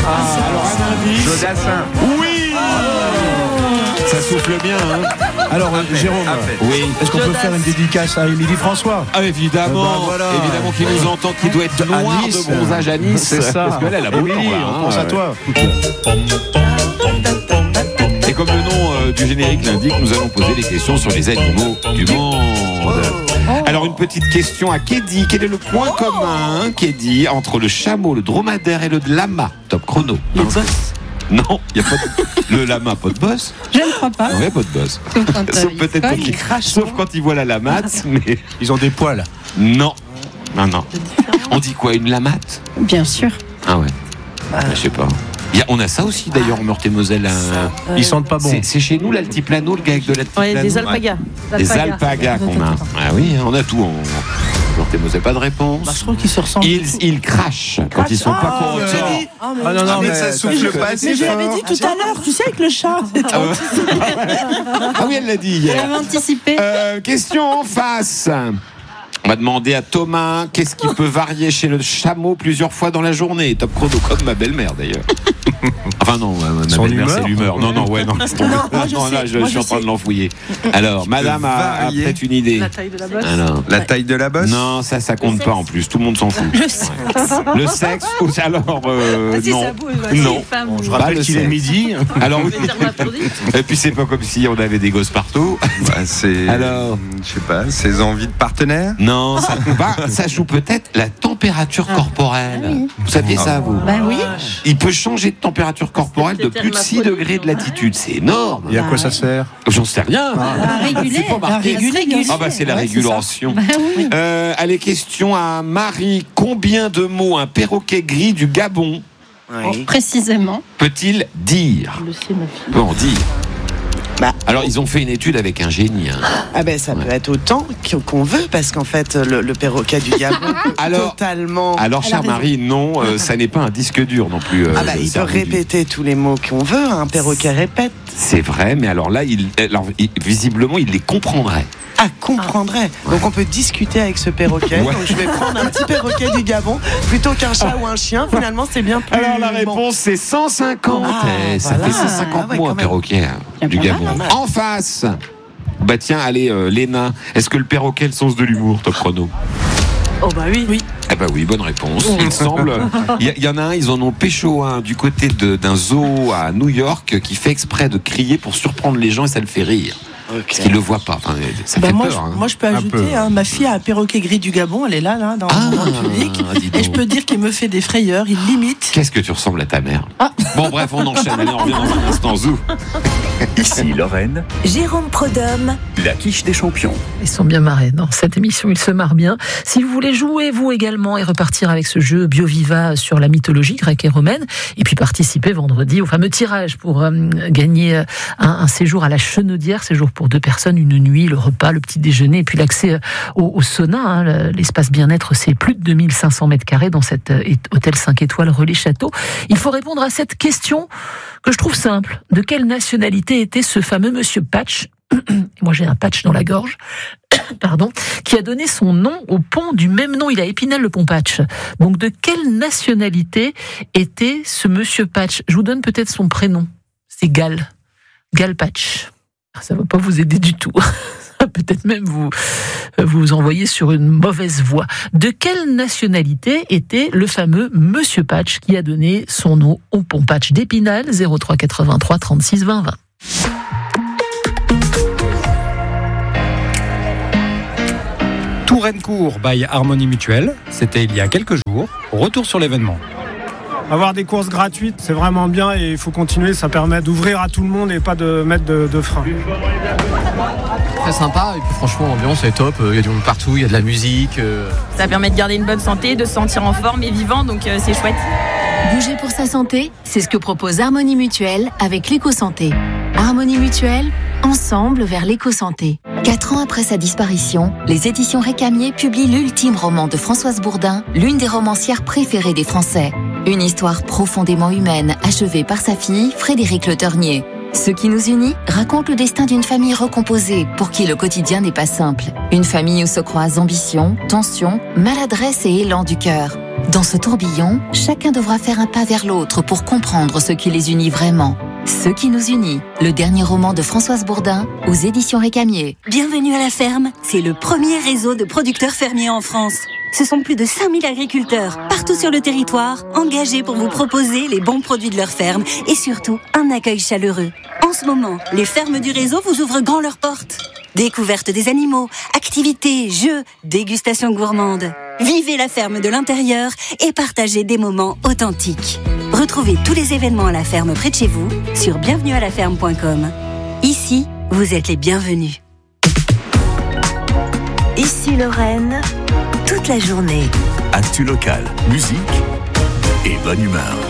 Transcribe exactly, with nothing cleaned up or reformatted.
Ah, alors un indice. Jodassin. Oui. Oh. Ça souffle bien, hein. Alors, euh, Jérôme, oui. Est-ce qu'on peut faire une dédicace à Émilie François? Ah, évidemment, ben voilà. évidemment qu'il nous entend, qui doit être noir à Nice, de bronzage à Nice. C'est ça. Parce qu'elle elle a beau Émilie, temps, là, on pense hein, à toi. Et comme le nom euh, du générique l'indique, nous allons poser des questions sur les animaux du monde. Alors une petite question à Kédi. Quel est le point commun, Kédi, entre le chameau, le dromadaire et le lama? Top chrono. Les bosses. Non, il n'y a pas de... Le lama, pas de boss. Je ne crois pas. Il n'y a pas de boss. Sauf quand, Sauf euh, peut-être il quand cogne. il crache. Sauf quand il voit la lamate, mais... Ils ont des poils. Non. Non, non. On dit quoi, une lamate? Bien sûr. Ah ouais. Je sais pas. Il y a, on a ça aussi d'ailleurs en Meurthe-et-Moselle. Un... Ils sentent pas bon. C'est, c'est chez nous l'altiplano, le gars avec de l'altiplano. Ouais, des alpagas. Des alpagas qu'on a. Ah oui, on a tout en Meurthe-et-Moselle. Pas de réponse. Bah, je trouve qu'ils se ressemblent. Ils, ils crachent quand ils sont pas contents. Ah, mais, Ah non, non, Ah, mais mais ça souffle pas assez mais je l'avais fort. dit tout à l'heure, tu sais, avec le chat. Ah, ouais. Ah oui, elle l'a dit hier. J'avais anticipé. Euh, question en face. On va demander à Thomas qu'est-ce qui peut varier chez le chameau plusieurs fois dans la journée. Top chrono, comme ma belle-mère d'ailleurs. Enfin non, ma Son belle-mère humeur. c'est l'humeur. Non, non, ouais, non. laisse tomber. Non, moi, je Non, sais, là, je, moi, je suis je en train sais. de l'enfouiller. Alors, madame a, a varier. peut-être une idée. La taille de la bosse. Alors. La taille de la bosse? Non, ça, ça compte pas en plus. Tout le monde s'en fout. Le sexe. Le sexe, ou- alors, euh, Ah, si, non. ça bouge, ouais, Non. si, femme. Bon, je Pas rappelle le qu'il est sexe. midi. Alors, oui. Vous êtes hermaphrodite. Et puis, c'est pas comme si on avait des gosses partout. Bah, c'est. Alors. Je sais pas, ses envies de partenaire? Non, ça, bah, ça joue peut-être la température corporelle. Ah oui. Vous saviez ça, vous? Bah oui. Il peut changer de température corporelle de plus de six degrés de latitude. C'est énorme. Et à quoi ça sert? J'en sais rien. À réguler. C'est pas marqué. À réguler. Ah bah c'est la Ouais, régulation. ça. Bah oui. Euh, allez, question à Marie. Combien de mots un perroquet gris du Gabon Précisément. peut-il dire? Je le sais, ma fille. Peut en dire. Bah. Alors ils ont fait une étude avec un génie. Hein. Ah ben ça Ouais. peut être autant qu'on veut parce qu'en fait le, le perroquet du Gabon peut Alors- totalement. Alors Elle a chère raison. Marie, non, euh, ça n'est pas un disque dur non plus. euh, Ah bah le il peut cerveau du- répéter tous les mots qu'on veut. Un perroquet répète. C'est vrai, mais alors là, il, alors, il- visiblement, il les comprendrait. Ah comprendrait. Donc on peut discuter avec ce perroquet. Ouais. Donc je vais prendre un petit perroquet du Gabon plutôt qu'un chat ou un chien. Finalement c'est bien plus. Alors la bon. réponse c'est cent cinquante. Ah, Eh, ça voilà. fait cent cinquante Ah ouais, mots quand un même. perroquet hein, Bien du pas Gabon. mal. En face. Bah tiens, allez, euh, Léna, est-ce que le perroquet a le sens de l'humour, top chrono? Oh bah oui, oui. Eh bah oui, bonne réponse. Il me semble. Il y, y en a un, ils en ont pécho un du côté de- d'un zoo à New York qui fait exprès de crier pour surprendre les gens et ça le fait rire. Parce qu'il le voit pas. Enfin, ça Bah fait moi, peur. je, hein. moi je peux Un ajouter, peu. hein, ma fille a un perroquet gris du Gabon, elle est là, là, dans, Ah, dans le public. dis Et donc. je peux dire qu'il me fait des frayeurs, il limite. Qu'est-ce que tu ressembles à ta mère? Ah. Bon bref, on enchaîne. Allez, on revient dans un instant. Zou. Ici Lorraine, Jérôme Prodhomme, la quiche des champions. Ils sont bien marrés dans cette émission, ils se marrent bien. Si vous voulez jouer, vous également, et repartir avec ce jeu BioViva sur la mythologie grecque et romaine, et puis participer vendredi au fameux tirage pour euh, gagner un, un séjour à la Chenaudière, séjour pour deux personnes, une nuit, le repas, le petit déjeuner, et puis l'accès au, au sauna. Hein, l'espace bien-être, c'est plus de deux mille cinq cents mètres carrés dans cet euh, hôtel cinq étoiles Relais Château. Il faut répondre à cette question que je trouve simple. De quelle nationalité était ce fameux monsieur Patch? Moi, j'ai un patch dans la gorge. Pardon, qui a donné son nom au pont du même nom. Il a Épinal le pont Patch. Donc, de quelle nationalité était ce monsieur Patch? Je vous donne peut-être son prénom. C'est Gal. Gal Patch. Ça ne va pas vous aider du tout. Peut-être même vous vous envoyer sur une mauvaise voie. De quelle nationalité était le fameux monsieur Patch qui a donné son nom au pont Patch d'Épinal? Zéro trois quatre-vingt-trois trente-six vingt vingt. Tourencourt by Harmonie Mutuelle, c'était il y a quelques jours. Retour sur l'événement. Avoir des courses gratuites, c'est vraiment bien et il faut continuer, ça permet d'ouvrir à tout le monde et pas de mettre de, de frein. Très sympa et puis franchement l'ambiance est top, il y a du monde partout, il y a de la musique. Euh... Ça permet de garder une bonne santé, de se sentir en forme et vivant, donc euh, c'est chouette. Bouger pour sa santé, c'est ce que propose Harmonie Mutuelle avec l'éco-santé. Harmonie Mutuelle, ensemble vers l'éco-santé. Quatre ans après sa disparition, les éditions Récamier publient l'ultime roman de Françoise Bourdin, l'une des romancières préférées des Français. Une histoire profondément humaine, achevée par sa fille, Frédéric Le Ternier. Ce qui nous unit raconte le destin d'une famille recomposée pour qui le quotidien n'est pas simple. Une famille où se croisent ambition, tension, maladresse et élan du cœur. Dans ce tourbillon, chacun devra faire un pas vers l'autre pour comprendre ce qui les unit vraiment. Ce qui nous unit, le dernier roman de Françoise Bourdin aux éditions Récamier. Bienvenue à la ferme, c'est le premier réseau de producteurs fermiers en France. Ce sont plus de cinq mille agriculteurs, partout sur le territoire, engagés pour vous proposer les bons produits de leur ferme et surtout un accueil chaleureux. En ce moment, les fermes du réseau vous ouvrent grand leurs portes. Découverte des animaux, activités, jeux, dégustation gourmande. Vivez la ferme de l'intérieur et partagez des moments authentiques. Retrouvez tous les événements à la ferme près de chez vous sur bienvenue à la ferme point com. Ici, vous êtes les bienvenus. Ici Lorraine, toute la journée. Actu local, musique et bonne humeur.